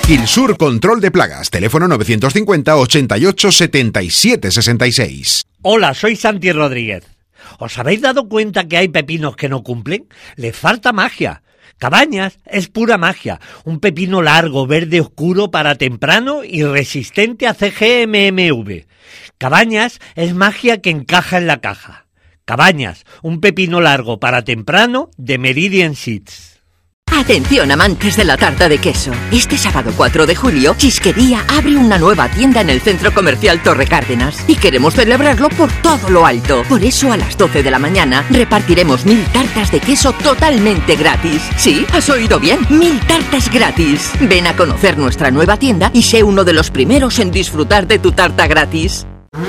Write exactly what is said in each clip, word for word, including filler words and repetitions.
Quilsur Control de Plagas, teléfono novecientos cincuenta, ochenta y ocho, setenta y siete, sesenta y seis. Hola, soy Santi Rodríguez. ¿Os habéis dado cuenta que hay pepinos que no cumplen? Les falta magia. Cabañas es pura magia. Un pepino largo, verde oscuro para temprano y resistente a C G M M V. Cabañas es magia que encaja en la caja. Cabañas, un pepino largo para temprano de Meridian Seeds. Atención, amantes de la tarta de queso. Este sábado cuatro de julio, Chisquería abre una nueva tienda en el Centro Comercial Torre Cárdenas y queremos celebrarlo por todo lo alto. Por eso a las doce de la mañana repartiremos mil tartas de queso totalmente gratis. Sí, has oído bien, mil tartas gratis. Ven a conocer nuestra nueva tienda y sé uno de los primeros en disfrutar de tu tarta gratis.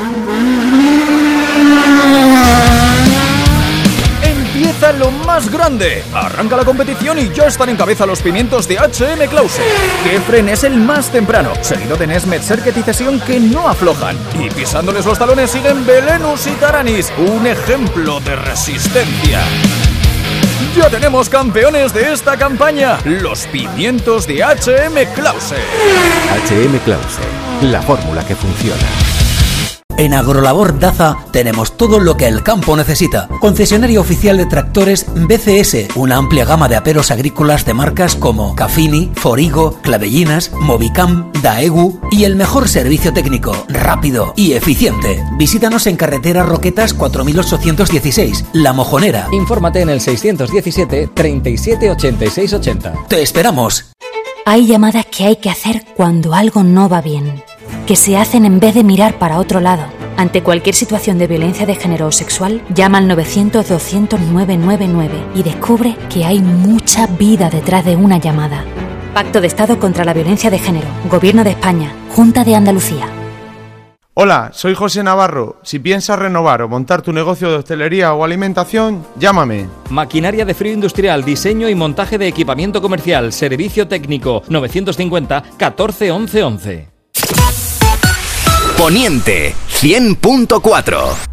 Empieza lo más grande. Arranca la competición y ya están en cabeza los pimientos de H M Clause. Gefren es el más temprano, seguido de Nesmet, Serket y Cesión, que no aflojan. Y pisándoles los talones siguen Belenus y Taranis, un ejemplo de resistencia. Ya tenemos campeones de esta campaña, los pimientos de H M Clause. H M Clause, la fórmula que funciona. En Agrolabor Daza tenemos todo lo que el campo necesita. Concesionario oficial de tractores B C S, una amplia gama de aperos agrícolas de marcas como Cafini, Forigo, Clavellinas, Movicam, Daegu y el mejor servicio técnico, rápido y eficiente. Visítanos en carretera Roquetas cuatro mil ochocientos dieciséis, La Mojonera. Infórmate en el seiscientos diecisiete, treinta y siete, ochenta y seis, ochenta. ¡Te esperamos! Hay llamadas que hay que hacer cuando algo no va bien, que se hacen en vez de mirar para otro lado. Ante cualquier situación de violencia de género o sexual, llama al novecientos, doscientos, nueve nueve nueve y descubre que hay mucha vida detrás de una llamada. Pacto de Estado contra la Violencia de Género, Gobierno de España, Junta de Andalucía. Hola, soy José Navarro. Si piensas renovar o montar tu negocio de hostelería o alimentación, llámame. Maquinaria de frío industrial, diseño y montaje de equipamiento comercial, servicio técnico, novecientos cincuenta, catorce, once, once. Poniente cien punto cuatro.